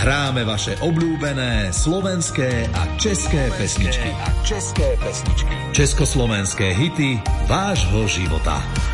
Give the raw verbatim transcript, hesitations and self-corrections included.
Hráme vaše obľúbené slovenské a české pesničky. A české pesničky. Československé hity vášho života.